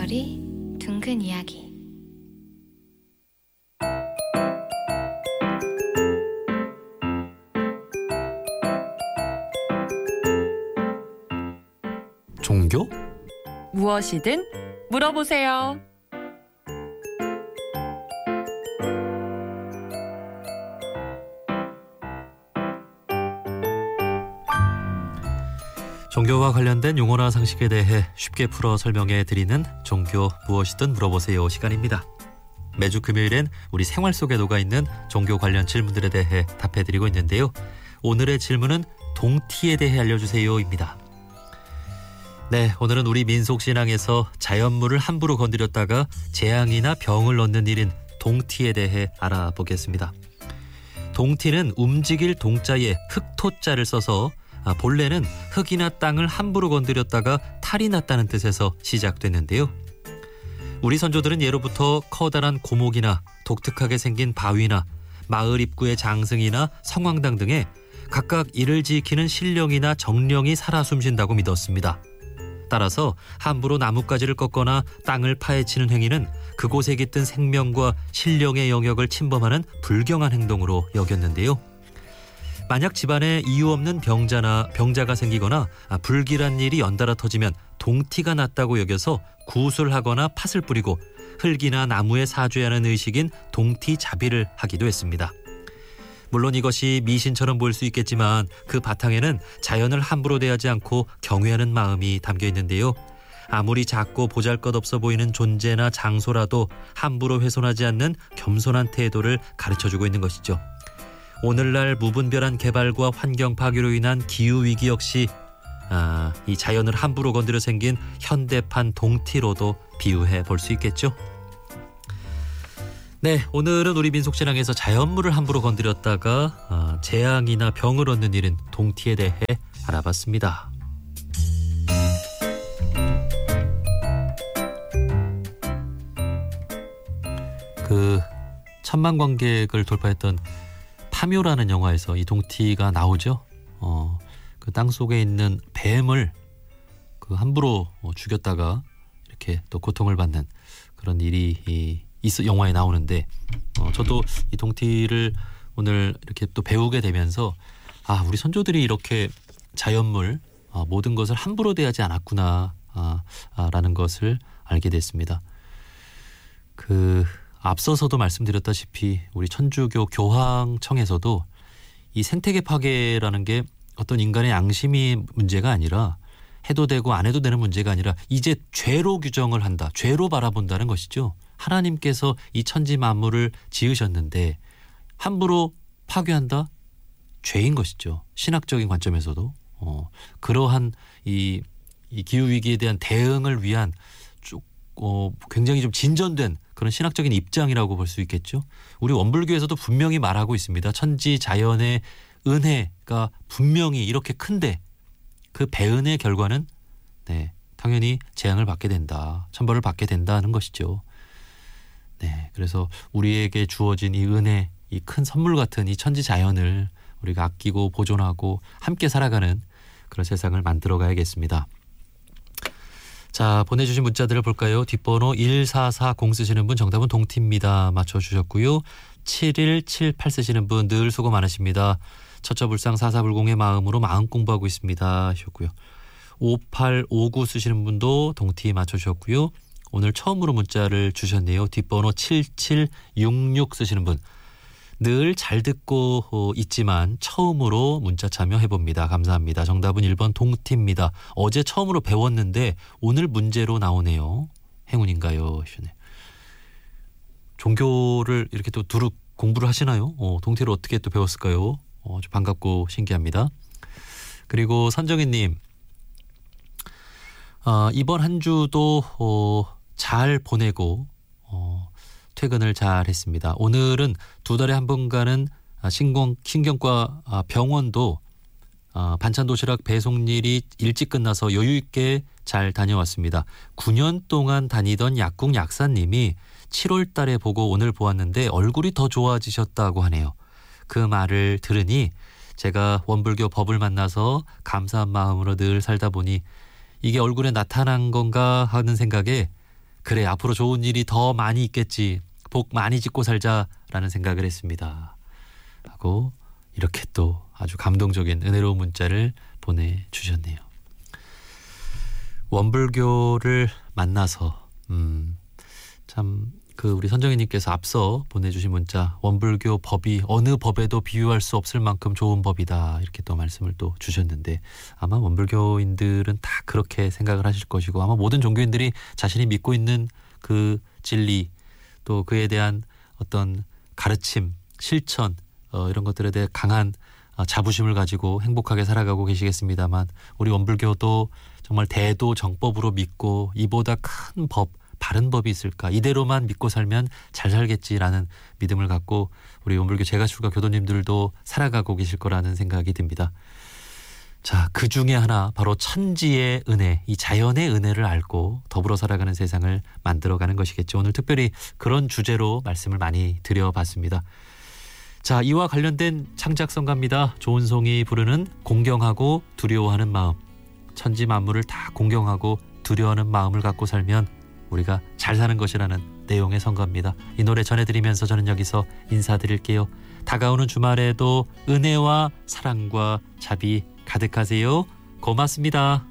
목소리 둥근 이야기. 종교? 무엇이든 물어보세요. 종교와 관련된 용어나 상식에 대해 쉽게 풀어 설명해 드리는 종교 무엇이든 물어보세요 시간입니다. 매주 금요일엔 우리 생활 속에 녹아있는 종교 관련 질문들에 대해 답해드리고 있는데요. 오늘의 질문은 동티에 대해 알려주세요입니다. 네, 오늘은 우리 민속신앙에서 자연물을 함부로 건드렸다가 재앙이나 병을 얻는 일인 동티에 대해 알아보겠습니다. 동티는 움직일 동자에 흙토자를 써서 본래는 흙이나 땅을 함부로 건드렸다가 탈이 났다는 뜻에서 시작됐는데요. 우리 선조들은 예로부터 커다란 고목이나 독특하게 생긴 바위나 마을 입구의 장승이나 성황당 등에 각각 이를 지키는 신령이나 정령이 살아 숨쉰다고 믿었습니다. 따라서 함부로 나뭇가지를 꺾거나 땅을 파헤치는 행위는 그곳에 깃든 생명과 신령의 영역을 침범하는 불경한 행동으로 여겼는데요. 만약 집안에 이유 없는 병자가 생기거나 불길한 일이 연달아 터지면 동티가 났다고 여겨서 구술하거나 팥을 뿌리고 흙이나 나무에 사죄하는 의식인 동티자비를 하기도 했습니다. 물론 이것이 미신처럼 보일 수 있겠지만 그 바탕에는 자연을 함부로 대하지 않고 경외하는 마음이 담겨 있는데요. 아무리 작고 보잘것없어 보이는 존재나 장소라도 함부로 훼손하지 않는 겸손한 태도를 가르쳐주고 있는 것이죠. 오늘날 무분별한 개발과 환경 파괴로 인한 기후위기 역시 이 자연을 함부로 건드려 생긴 현대판 동티로도 비유해 볼 수 있겠죠. 네, 오늘은 우리 민속신앙에서 자연물을 함부로 건드렸다가 재앙이나 병을 얻는 일인 동티에 대해 알아봤습니다. 그 천만관객을 돌파했던 파묘라는 영화에서 이 동티가 나오죠. 그 땅속에 있는 뱀을 그 함부로 죽였다가 이렇게 또 고통을 받는 그런 일이 영화에 나오는데 저도 이 동티를 오늘 이렇게 또 배우게 되면서 우리 선조들이 이렇게 자연물 모든 것을 함부로 대하지 않았구나 라는 것을 알게 됐습니다. 앞서서도 말씀드렸다시피 우리 천주교 교황청에서도 이 생태계 파괴라는 게 어떤 인간의 양심이 문제가 아니라 해도 되고 안 해도 되는 문제가 아니라 이제 죄로 규정을 한다. 죄로 바라본다는 것이죠. 하나님께서 이 천지 만물을 지으셨는데 함부로 파괴한다? 죄인 것이죠. 신학적인 관점에서도. 그러한 이 기후위기에 대한 대응을 위한 굉장히 좀 진전된 그런 신학적인 입장이라고 볼 수 있겠죠. 우리 원불교에서도 분명히 말하고 있습니다. 천지 자연의 은혜가 분명히 이렇게 큰데 그 배은의 결과는 당연히 재앙을 받게 된다. 천벌을 받게 된다는 것이죠. 네, 그래서 우리에게 주어진 이 은혜, 이 큰 선물 같은 이 천지 자연을 우리가 아끼고 보존하고 함께 살아가는 그런 세상을 만들어 가야겠습니다. 자, 보내주신 문자들을 볼까요? 뒷번호 1440 쓰시는 분 정답은 동티입니다. 맞춰주셨고요. 7178 쓰시는 분 늘 수고 많으십니다. 처처불상 사사불공의 마음으로 마음 공부하고 있습니다 하셨고요. 5859 쓰시는 분도 동티 맞춰주셨고요. 오늘 처음으로 문자를 주셨네요. 뒷번호 7766 쓰시는 분. 늘 잘 듣고 있지만 처음으로 문자 참여해봅니다. 감사합니다. 정답은 1번 동티입니다. 어제 처음으로 배웠는데 오늘 문제로 나오네요. 행운인가요? 종교를 이렇게 또 두루 공부를 하시나요? 동티를 어떻게 또 배웠을까요? 좀 반갑고 신기합니다. 그리고 선정희님, 이번 한 주도 잘 보내고 퇴근을 잘 했습니다. 오늘은 2달에 한 번 가는 신경과 병원도 반찬 도시락 배송 일이 일찍 끝나서 여유 있게 잘 다녀왔습니다. 9년 동안 다니던 약국 약사님이 7월 달에 보고 오늘 보았는데 얼굴이 더 좋아지셨다고 하네요. 그 말을 들으니 제가 원불교 법을 만나서 감사한 마음으로 늘 살다 보니 이게 얼굴에 나타난 건가 하는 생각에 그래, 앞으로 좋은 일이 더 많이 있겠지. 복 많이 짓고 살자라는 생각을 했습니다. 하고 이렇게 또 아주 감동적인 은혜로운 문자를 보내주셨네요. 원불교를 만나서 참 우리 선정희님께서 앞서 보내주신 문자, 원불교 법이 어느 법에도 비유할 수 없을 만큼 좋은 법이다, 이렇게 또 말씀을 또 주셨는데, 아마 원불교인들은 다 그렇게 생각을 하실 것이고, 아마 모든 종교인들이 자신이 믿고 있는 그 진리, 또 그에 대한 어떤 가르침, 실천, 이런 것들에 대해 강한 자부심을 가지고 행복하게 살아가고 계시겠습니다만, 우리 원불교도 정말 대도 정법으로 믿고 이보다 큰 법, 바른 법이 있을까? 이대로만 믿고 살면 잘 살겠지라는 믿음을 갖고 우리 원불교 재가출가 교도님들도 살아가고 계실 거라는 생각이 듭니다. 자, 그 중에 하나 바로 천지의 은혜, 이 자연의 은혜를 알고 더불어 살아가는 세상을 만들어가는 것이겠죠. 오늘 특별히 그런 주제로 말씀을 많이 드려봤습니다. 자, 이와 관련된 창작성가입니다. 조은송이 부르는 공경하고 두려워하는 마음. 천지 만물을 다 공경하고 두려워하는 마음을 갖고 살면 우리가 잘 사는 것이라는 내용의 성가입니다. 이 노래 전해드리면서 저는 여기서 인사드릴게요. 다가오는 주말에도 은혜와 사랑과 자비 가득하세요. 고맙습니다.